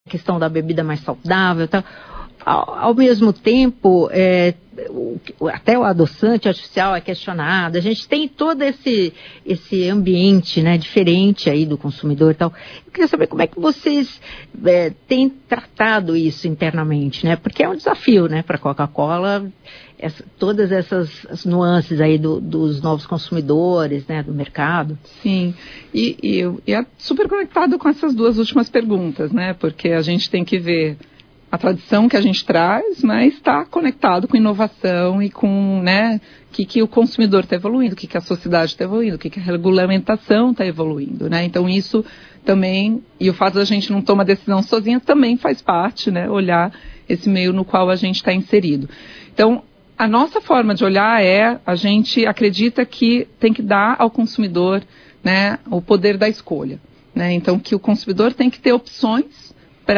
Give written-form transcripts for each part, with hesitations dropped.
questão da bebida mais saudável e tal. Ao mesmo tempo, até o adoçante artificial é questionado. A gente tem todo esse ambiente, né, diferente aí do consumidor e tal. Eu queria saber como é que vocês têm tratado isso internamente, né? Porque é um desafio, né, para a Coca-Cola, todas essas nuances aí dos novos consumidores, né, do mercado. Sim, e é super conectado com essas duas últimas perguntas, né? Porque a gente tem que ver a tradição que a gente traz, mas está conectado com inovação e com, né, o que o consumidor está evoluindo, o que a sociedade está evoluindo, o que a regulamentação está evoluindo, né? Então isso também, e o fato da gente não tomar decisão sozinha também faz parte, né? Olhar esse meio no qual a gente está inserido. Então, a nossa forma de olhar a gente acredita que tem que dar ao consumidor, né, o poder da escolha, né? Então, que o consumidor tem que ter opções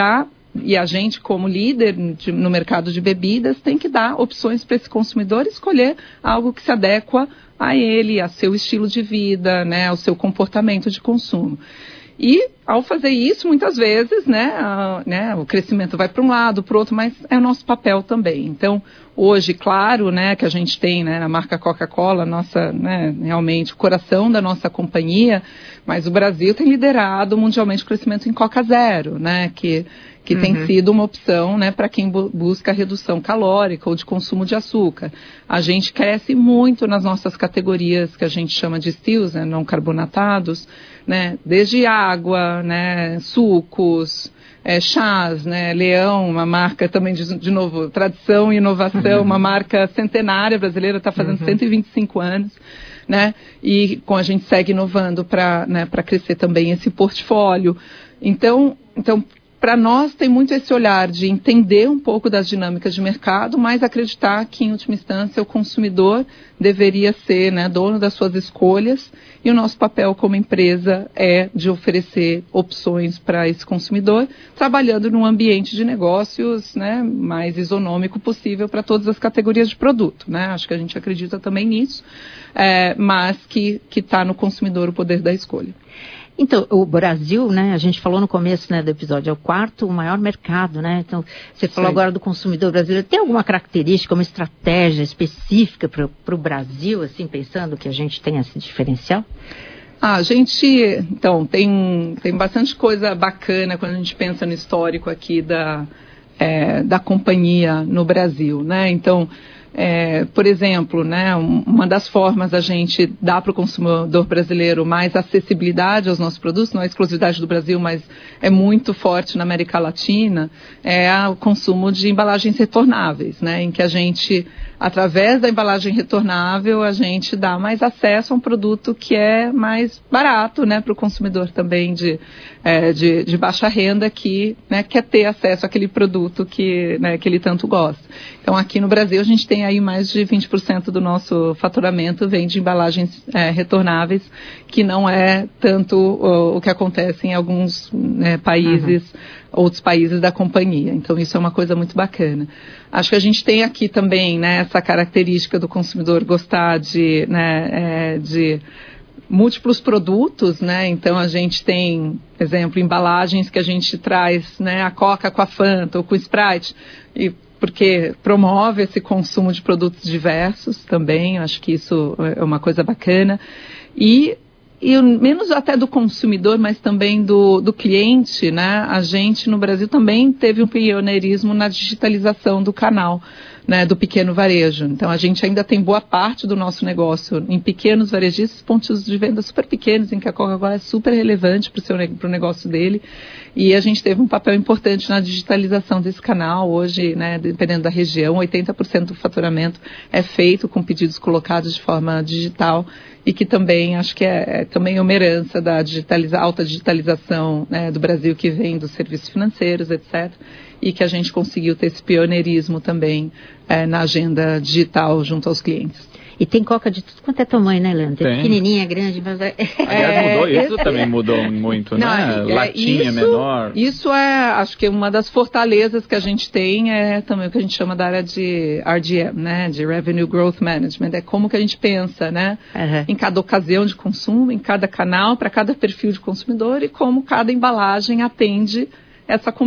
e a gente, como líder no mercado de bebidas, tem que dar opções para esse consumidor escolher algo que se adequa a ele, a seu estilo de vida, né, ao seu comportamento de consumo. E, ao fazer isso, muitas vezes, né, o crescimento vai para um lado, para o outro, mas é o nosso papel também. Então, hoje, claro, né, que a gente tem, né, a marca Coca-Cola, né, realmente o coração da nossa companhia, mas o Brasil tem liderado mundialmente o crescimento em Coca Zero, né, que tem sido uma opção, né, para quem busca redução calórica ou de consumo de açúcar. A gente cresce muito nas nossas categorias que a gente chama de stills, né, não carbonatados, né, desde água, né, sucos, chás, né, Leão, uma marca também, de novo, tradição e inovação, uma marca centenária brasileira, está fazendo 125 anos, né, e a gente segue inovando para crescer também esse portfólio. Então para nós tem muito esse olhar de entender um pouco das dinâmicas de mercado, mas acreditar que, em última instância, o consumidor deveria ser, né, dono das suas escolhas, e o nosso papel como empresa é de oferecer opções para esse consumidor, trabalhando num ambiente de negócios, né, mais isonômico possível para todas as categorias de produto, né? Acho que a gente acredita também nisso, mas que está no consumidor o poder da escolha. Então, o Brasil, né, a gente falou no começo, né, do episódio, é o quarto maior mercado, né? Então, você falou agora do consumidor brasileiro. Tem alguma característica, uma estratégia específica para o Brasil, assim, pensando que a gente tem esse diferencial? A gente, então, tem bastante coisa bacana quando a gente pensa no histórico aqui da companhia no Brasil, né? Então, por exemplo, né, uma das formas da gente dar para o consumidor brasileiro mais acessibilidade aos nossos produtos, não é exclusividade do Brasil, mas é muito forte na América Latina, é o consumo de embalagens retornáveis, né, em que a gente, através da embalagem retornável, a gente dá mais acesso a um produto que é mais barato, né, para o consumidor também de baixa renda que, né, quer ter acesso àquele produto que ele tanto gosta. Então, aqui no Brasil, a gente tem aí mais de 20% do nosso faturamento vem de embalagens retornáveis, que não é tanto o que acontece em alguns países, outros países da companhia. Então, isso é uma coisa muito bacana. Acho que a gente tem aqui também, né, essa característica do consumidor gostar de múltiplos produtos, né? Então a gente tem, por exemplo, embalagens que a gente traz, né, a Coca com a Fanta ou com o Sprite, porque promove esse consumo de produtos diversos também. Acho que isso é uma coisa bacana. E menos até do consumidor, mas também do cliente, né? A gente no Brasil também teve um pioneirismo na digitalização do canal, né, do pequeno varejo. Então, a gente ainda tem boa parte do nosso negócio em pequenos varejistas, pontos de venda super pequenos, em que a Coca-Cola é super relevante para o negócio dele. E a gente teve um papel importante na digitalização desse canal. Hoje, né, dependendo da região, 80% do faturamento é feito com pedidos colocados de forma digital, e que também, acho que é também uma herança da alta digitalização, né, do Brasil, que vem dos serviços financeiros, etc., e que a gente conseguiu ter esse pioneirismo também na agenda digital junto aos clientes. E tem Coca de tudo quanto é tamanho, né, Leandro? Tem pequenininha, grande, mas... Aliás, mudou isso, também mudou muito, né? Latinha menor. Isso acho que uma das fortalezas que a gente tem é também o que a gente chama da área de RGM, né? De Revenue Growth Management. É como que a gente pensa, né? Em cada ocasião de consumo, em cada canal, para cada perfil de consumidor, e como cada embalagem atende essa